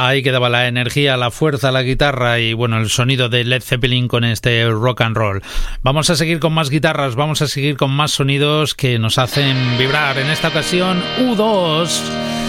Ahí quedaba la energía, la fuerza, la guitarra y bueno, el sonido de Led Zeppelin con este rock and roll. Vamos a seguir con más guitarras, vamos a seguir con más sonidos que nos hacen vibrar. En esta ocasión, U2.